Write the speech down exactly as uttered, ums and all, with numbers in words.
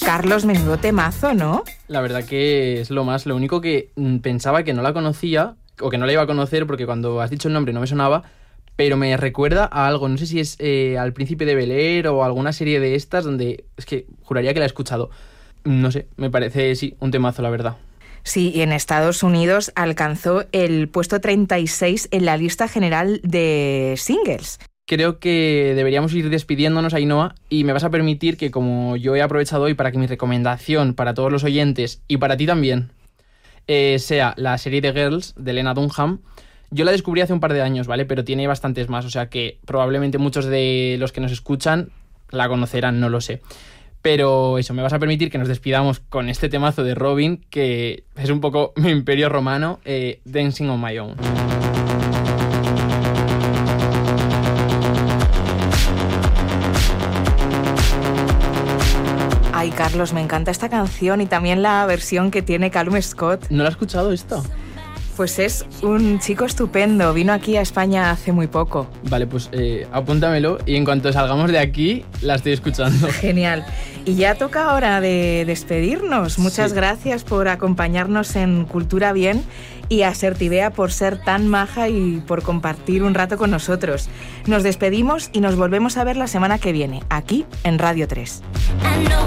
Carlos, menudo temazo, ¿no? La verdad que es lo más. Lo único que mm, pensaba que no la conocía, o que no la iba a conocer, porque cuando has dicho el nombre no me sonaba, pero me recuerda a algo. No sé si es eh, al Príncipe de Bel-Air o alguna serie de estas donde... Es que juraría que la he escuchado. No sé, me parece, sí, un temazo, la verdad. Sí, y en Estados Unidos alcanzó el puesto treinta y seis en la lista general de singles. Creo que deberíamos ir despidiéndonos, Ainhoa, y me vas a permitir que, como yo he aprovechado hoy para que mi recomendación para todos los oyentes, y para ti también, eh, sea la serie de Girls, de Lena Dunham. Yo la descubrí hace un par de años, ¿vale? Pero tiene bastantes más, o sea que probablemente muchos de los que nos escuchan la conocerán, no lo sé. Pero eso, me vas a permitir que nos despidamos con este temazo de Robyn, que es un poco mi imperio romano, eh, Dancing on My Own. Ay, Carlos, me encanta esta canción y también la versión que tiene Callum Scott. ¿No la has escuchado esta? Pues es un chico estupendo, vino aquí a España hace muy poco. Vale, pues eh, apúntamelo y en cuanto salgamos de aquí la estoy escuchando. Genial. Y ya toca hora de despedirnos. Muchas Sí. gracias por acompañarnos en Cultura Bien y a Sertibea por ser tan maja y por compartir un rato con nosotros. Nos despedimos y nos volvemos a ver la semana que viene, aquí en Radio tres.